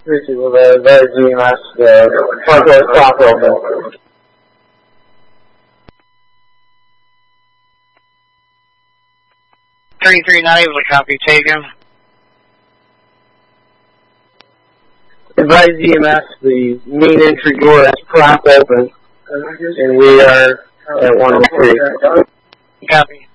3-2 with a very GMS, front door stop open. 33 not able to copy, taken. Advise EMS, the main entry door is propped open, and we are at 103. Copy.